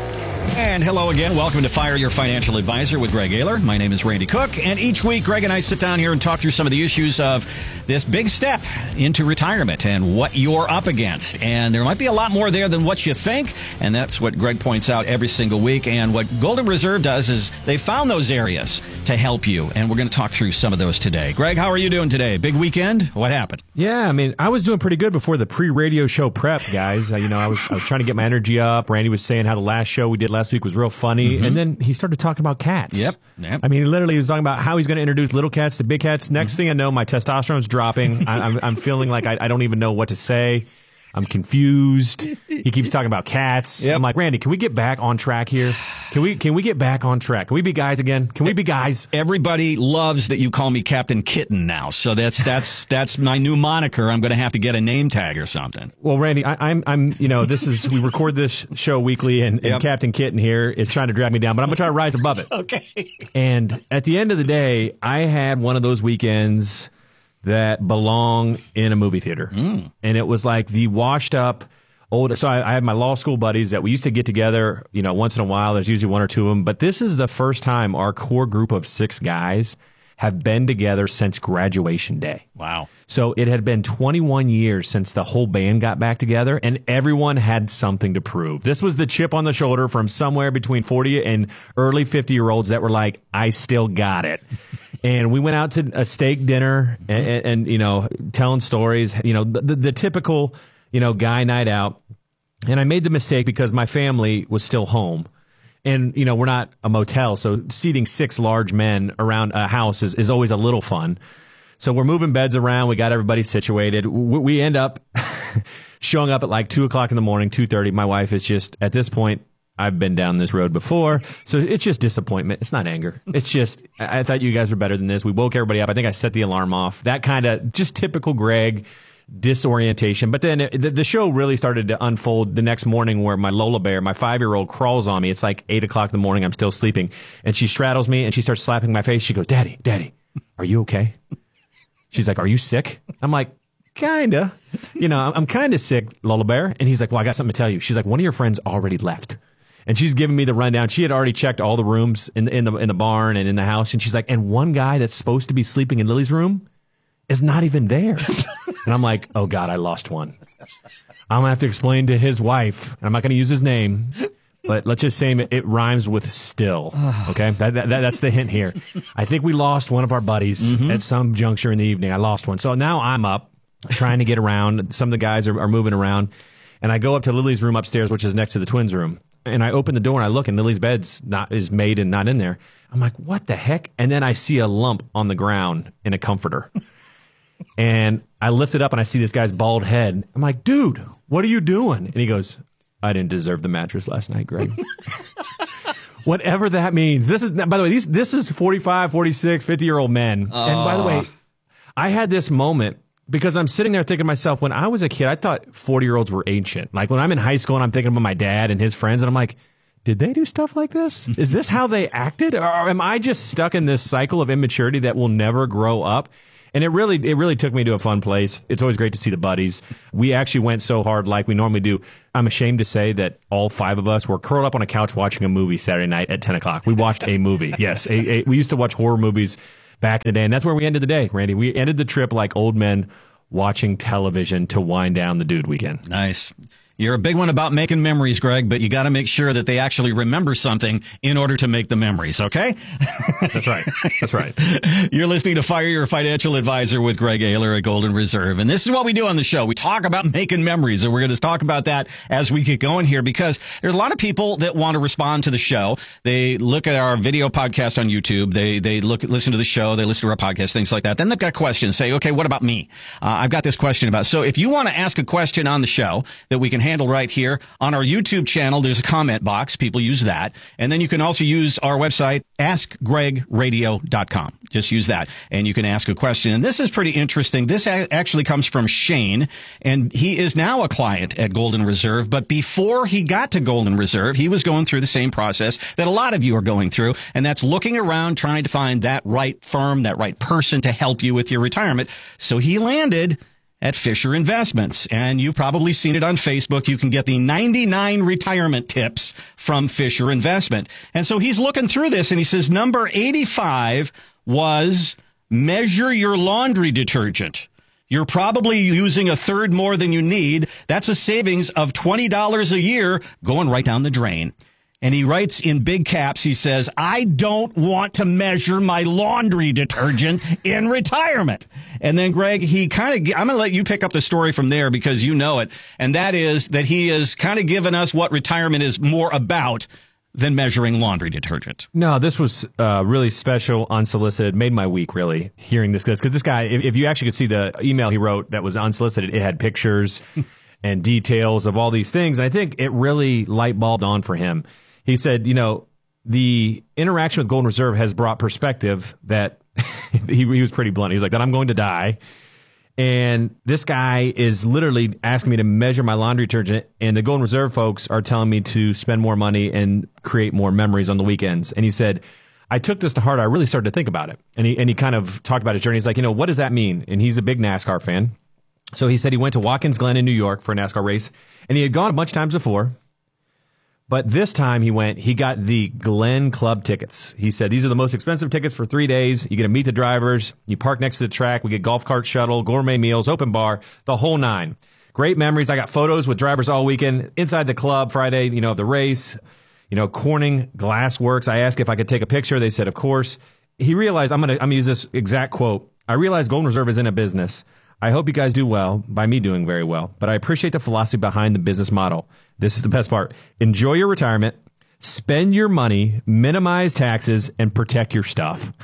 Speaker 11: And hello again. Welcome to Fire Your Financial Advisor with Greg Ayler. My name is Randy Cook, and each week Greg and I sit down here and talk through some of the issues of this big step into retirement and what you're up against. And there might be a lot more there than what you think, and that's what Greg points out every single week. And what Golden Reserve does is they found those areas to help you, and we're going to talk through some of those today. Greg, how are you doing today? Big weekend? What happened?
Speaker 14: Yeah, I mean, I was doing pretty good before the pre-radio show prep, guys. I was trying to get my energy up. Randy was saying how the last show we did last week was real funny, and then he started talking about cats.
Speaker 11: Yep.
Speaker 14: I mean, literally, he was talking about how he's going to introduce little cats to big cats. Next thing I know, my testosterone's dropping. I'm feeling like I don't even know what to say. I'm confused. He keeps talking about cats.
Speaker 11: Yep.
Speaker 14: I'm like, Randy, can we get back on track here? Can we get back on track? Can we be guys again? Can we be guys?
Speaker 11: Everybody loves that you call me Captain Kitten now, so that's my new moniker. I'm going to have to get a name tag or something.
Speaker 14: Well, Randy, I'm this is we record this show weekly, and Captain Kitten here is trying to drag me down, but I'm going to try to rise above it.
Speaker 11: Okay.
Speaker 14: And at the end of the day, I had one of those weekends that belong in a movie theater. And it was like the washed up old. So I had my law school buddies that we used to get together, once in a while. There's usually one or two of them. But this is the first time our core group of 6 guys have been together since graduation day.
Speaker 11: Wow.
Speaker 14: So it had been 21 years since the whole band got back together, and everyone had something to prove. This was the chip on the shoulder from somewhere between 40 and early 50-year-olds that were like, I still got it. And we went out to a steak dinner and telling stories, the typical, guy night out. And I made the mistake because my family was still home. And, we're not a motel, so seating 6 large men around a house is always a little fun. So we're moving beds around. We got everybody situated. We end up showing up at like 2 o'clock in the morning, 2:30. My wife is just, at this point, I've been down this road before. So it's just disappointment. It's not anger. It's just, I thought you guys were better than this. We woke everybody up. I think I set the alarm off. That kind of just typical Greg disorientation. But then the show really started to unfold the next morning where my Lola Bear, my 5-year-old, crawls on me. It's like 8 o'clock in the morning. I'm still sleeping. And she straddles me and she starts slapping my face. She goes, Daddy, are you okay? She's like, are you sick? I'm like, kinda. I'm kind of sick, Lola Bear. And he's like, well, I got something to tell you. She's like, one of your friends already left. And she's giving me the rundown. She had already checked all the rooms in the barn and in the house. And she's like, and one guy that's supposed to be sleeping in Lily's room is not even there. And I'm like, oh God, I lost one. I'm going to have to explain to his wife. I'm not going to use his name, but let's just say it rhymes with still. Okay. That's the hint here. I think we lost one of our buddies at some juncture in the evening. I lost one. So now I'm up trying to get around. Some of the guys are moving around, and I go up to Lily's room upstairs, which is next to the twins' room. And I open the door and I look, and Lily's bed's is made and not in there. I'm like, what the heck? And then I see a lump on the ground in a comforter. And I lift it up and I see this guy's bald head. I'm like, dude, what are you doing? And he goes, I didn't deserve the mattress last night, Greg. Whatever that means. This is, by the way, this is 45, 46, 50-year-old men. And by the way, I had this moment because I'm sitting there thinking to myself, when I was a kid, I thought 40-year-olds were ancient. Like when I'm in high school and I'm thinking about my dad and his friends, and I'm like, did they do stuff like this? Is this how they acted? Or am I just stuck in this cycle of immaturity that will never grow up? And it really took me to a fun place. It's always great to see the buddies. We actually went so hard like we normally do. I'm ashamed to say that all 5 of us were curled up on a couch watching a movie Saturday night at 10 o'clock. We watched a movie. Yes. We used to watch horror movies back in the day. And that's where we ended the day, Randy. We ended the trip like old men watching television to wind down the dude weekend.
Speaker 11: Nice. You're a big one about making memories, Greg, but you got to make sure that they actually remember something in order to make the memories, okay?
Speaker 14: That's right. That's right.
Speaker 11: You're listening to Fire Your Financial Advisor with Greg Ayler at Golden Reserve. And this is what we do on the show. We talk about making memories, and we're going to talk about that as we get going here, because there's a lot of people that want to respond to the show. They look at our video podcast on YouTube. They listen to the show. They listen to our podcast, things like that. Then they've got questions. Say, okay, what about me? I've got this question about. So if you want to ask a question on the show that we can handle right here on our YouTube channel, there's a comment box. People use that. And then you can also use our website, askgregradio.com. Just use that and you can ask a question. And this is pretty interesting. This actually comes from Shane, and he is now a client at Golden Reserve. But before he got to Golden Reserve, he was going through the same process that a lot of you are going through. And that's looking around, trying to find that right firm, that right person to help you with your retirement. So he landed at Fisher Investments. And you've probably seen it on Facebook. You can get the 99 retirement tips from Fisher Investment. And so he's looking through this and he says, number 85 was measure your laundry detergent. You're probably using a third more than you need. That's a savings of $20 a year going right down the drain. And he writes in big caps, he says, I don't want to measure my laundry detergent in retirement. And then, Greg, I'm going to let you pick up the story from there because you know it. And that is that he has kind of given us what retirement is more about than measuring laundry detergent.
Speaker 14: No, this was really special, unsolicited. Made my week, really, hearing this. Because this guy, if you actually could see the email he wrote that was unsolicited, it had pictures and details of all these things. And I think it really light bulbed on for him. He said, the interaction with Golden Reserve has brought perspective that he was pretty blunt. He's like, that I'm going to die. And this guy is literally asking me to measure my laundry detergent. And the Golden Reserve folks are telling me to spend more money and create more memories on the weekends. And he said, I took this to heart. I really started to think about it. And he kind of talked about his journey. He's like, what does that mean? And he's a big NASCAR fan. So he said he went to Watkins Glen in New York for a NASCAR race. And he had gone a bunch of times before. But this time he got the Glen Club tickets. He said, these are the most expensive tickets for 3 days. You get to meet the drivers. You park next to the track. We get golf cart shuttle, gourmet meals, open bar, the whole 9. Great memories. I got photos with drivers all weekend inside the club Friday, of the race. Corning Glass Works. I asked if I could take a picture. They said, of course. He realized, I'm going to use this exact quote. I realize Golden Reserve is in a business. I hope you guys do well by me doing very well, but I appreciate the philosophy behind the business model. This is the best part. Enjoy your retirement, spend your money, minimize taxes, and protect your stuff.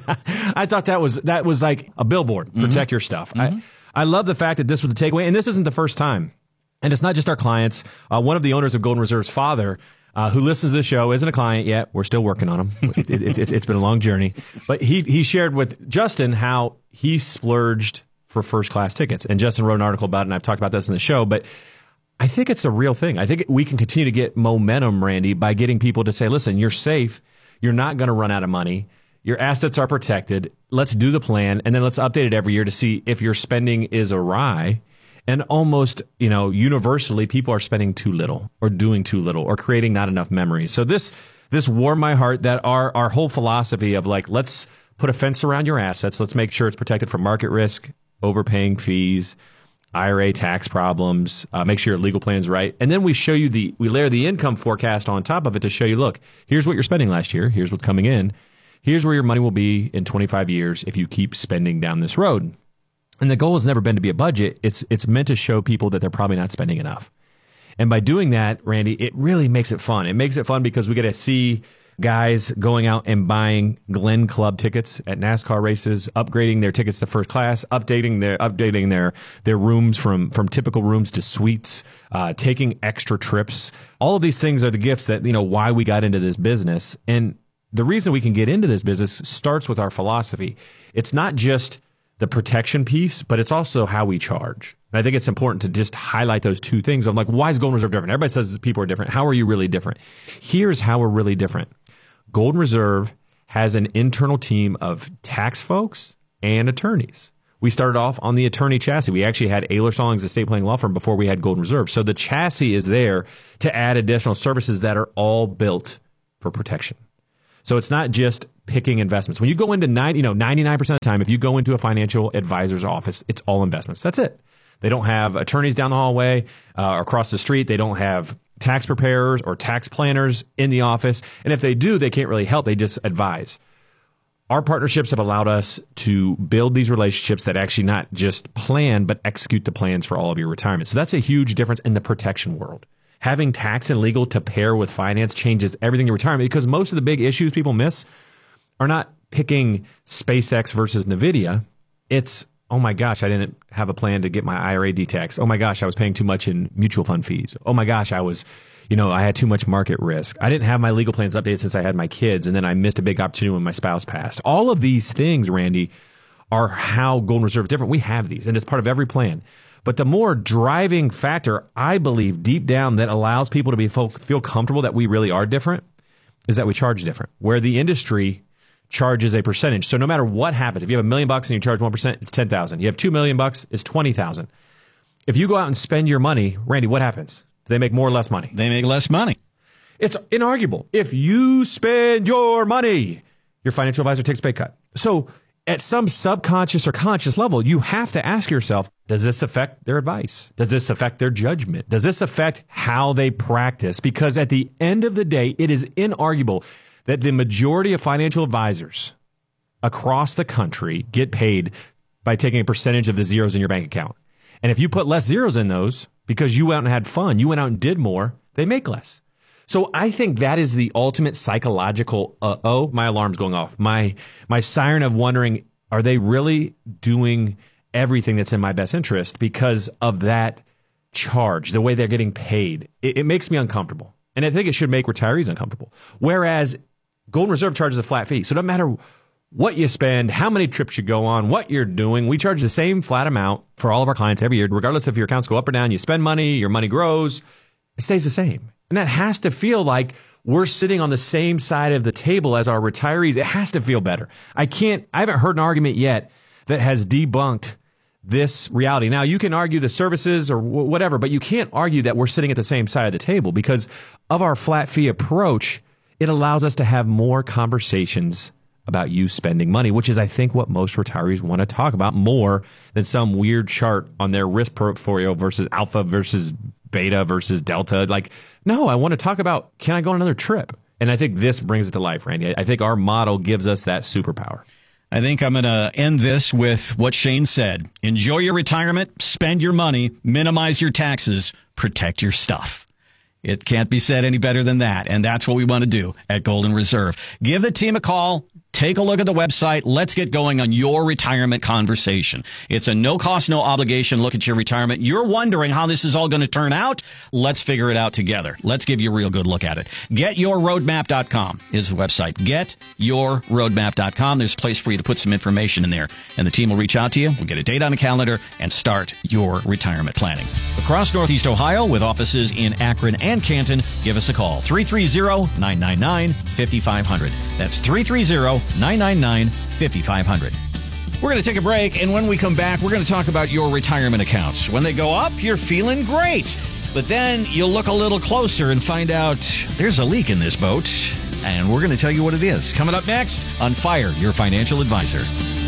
Speaker 14: I thought that was like a billboard. Protect your stuff. I love the fact that this was the takeaway, and this isn't the first time. And it's not just our clients. One of the owners of Golden Reserve's father, who listens to the show, isn't a client yet. We're still working on him. It's been a long journey. But he shared with Justin how he splurged for first class tickets. And Justin wrote an article about it, and I've talked about this in the show, but I think it's a real thing. I think we can continue to get momentum, Randy, by getting people to say, listen, you're safe. You're not going to run out of money. Your assets are protected. Let's do the plan. And then let's update it every year to see if your spending is awry. And almost, universally, people are spending too little or doing too little or creating not enough memories. So this warmed my heart that our whole philosophy of let's put a fence around your assets. Let's make sure it's protected from market risk, overpaying fees, IRA tax problems, make sure your legal plan's right. And then we layer the income forecast on top of it to show you, look, here's what you're spending last year. Here's what's coming in. Here's where your money will be in 25 years if you keep spending down this road. And the goal has never been to be a budget. It's meant to show people that they're probably not spending enough. And by doing that, Randy, it really makes it fun. It makes it fun because we get to see guys going out and buying Glen Club tickets at NASCAR races, upgrading their tickets to first class, updating their rooms from typical rooms to suites, taking extra trips. All of these things are the gifts that, why we got into this business. And the reason we can get into this business starts with our philosophy. It's not just the protection piece, but it's also how we charge. And I think it's important to just highlight those two things. I'm like, why is Golden Reserve different? Everybody says people are different. How are you really different? Here's how we're really different. Golden Reserve has an internal team of tax folks and attorneys. We started off on the attorney chassis. We actually had Ayler Stallings estate planning law firm before we had Golden Reserve. So the chassis is there to add additional services that are all built for protection. So it's not just picking investments. When you go into 99% of the time, if you go into a financial advisor's office, it's all investments. That's it. They don't have attorneys down the hallway or across the street. They don't have tax preparers or tax planners in the office. And if they do, they can't really help. They just advise. Our partnerships have allowed us to build these relationships that actually not just plan, but execute the plans for all of your retirement. So that's a huge difference in the protection world. Having tax and legal to pair with finance changes everything in retirement, because most of the big issues people miss are not picking SpaceX versus NVIDIA. It's, oh my gosh, I didn't have a plan to get my IRA de-taxed. Oh my gosh, I was paying too much in mutual fund fees. Oh my gosh, I had too much market risk. I didn't have my legal plans updated since I had my kids, and then I missed a big opportunity when my spouse passed. All of these things, Randy, are how Golden Reserve is different. We have these, and it's part of every plan. But the more driving factor, I believe, deep down that allows people to feel comfortable that we really are different is that we charge different. Where the industry charges a percentage. So no matter what happens, if you have $1 million and you charge 1%, it's $10,000. You have $2 million, it's $20,000. If you go out and spend your money, Randy, what happens? Do they make more or less money?
Speaker 11: They make less money.
Speaker 14: It's inarguable. If you spend your money, your financial advisor takes a pay cut. So at some subconscious or conscious level, you have to ask yourself, does this affect their advice? Does this affect their judgment? Does this affect how they practice? Because at the end of the day, it is inarguable that the majority of financial advisors across the country get paid by taking a percentage of the zeros in your bank account. And if you put less zeros in those because you went out and had fun, you went out and did more, they make less. So I think that is the ultimate psychological, my alarm's going off. My siren of wondering, are they really doing everything that's in my best interest because of that charge, the way they're getting paid? It makes me uncomfortable. And I think it should make retirees uncomfortable. Whereas Golden Reserve charges a flat fee. So no matter what you spend, how many trips you go on, what you're doing, we charge the same flat amount for all of our clients every year, regardless if your accounts go up or down, you spend money, your money grows, it stays the same. And that has to feel like we're sitting on the same side of the table as our retirees. It has to feel better. I haven't heard an argument yet that has debunked this reality. Now, you can argue the services or whatever, but you can't argue that we're sitting at the same side of the table because of our flat fee approach. It allows us to have more conversations about you spending money, which is, I think, what most retirees want to talk about more than some weird chart on their risk portfolio versus alpha versus beta versus delta. Like, no, I want to talk about, can I go on another trip? And I think this brings it to life, Randy. I think our model gives us that superpower.
Speaker 11: I think I'm going to end this with what Shane said. Enjoy your retirement, spend your money, minimize your taxes, protect your stuff. It can't be said any better than that. And that's what we want to do at Golden Reserve. Give the team a call. Take a look at the website. Let's get going on your retirement conversation. It's a no cost, no obligation look at your retirement. You're wondering how this is all going to turn out. Let's figure it out together. Let's give you a real good look at it. GetYourRoadmap.com is the website. GetYourRoadmap.com. There's a place for you to put some information in there. And the team will reach out to you. We'll get a date on the calendar and start your retirement planning. Across Northeast Ohio with offices in Akron and Canton, give us a call. 330-999-5500. That's 330-999-5500. We're going to take a break, and when we come back, we're going to talk about your retirement accounts. When they go up, you're feeling great. But then you'll look a little closer and find out there's a leak in this boat, and we're going to tell you what it is. Coming up next on Fire Your Financial Advisor.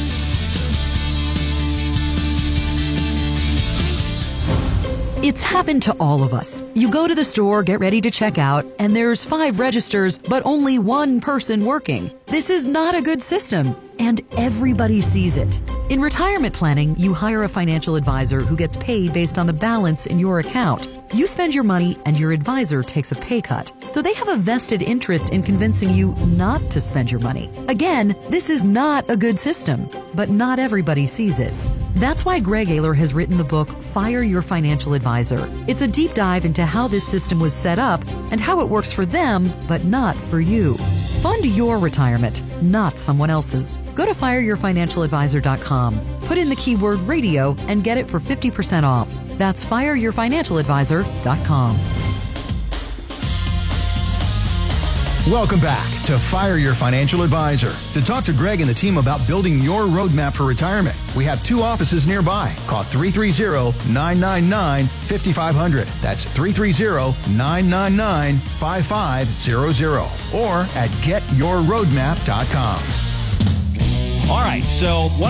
Speaker 15: It's happened to all of us. You go to the store, get ready to check out, and there's 5 registers, but only 1 person working. This is not a good system, and everybody sees it. In retirement planning, you hire a financial advisor who gets paid based on the balance in your account. You spend your money, and your advisor takes a pay cut. So they have a vested interest in convincing you not to spend your money. Again, this is not a good system, but not everybody sees it. That's why Greg Ayler has written the book, Fire Your Financial Advisor. It's a deep dive into how this system was set up and how it works for them, but not for you. Fund your retirement, not someone else's. Go to fireyourfinancialadvisor.com. Put in the keyword radio and get it for 50% off. That's fireyourfinancialadvisor.com.
Speaker 12: Welcome back to Fire Your Financial Advisor. To talk to Greg and the team about building your roadmap for retirement, we have 2 offices nearby. Call 330-999-5500. That's 330-999-5500. Or at getyourroadmap.com.
Speaker 11: All right, so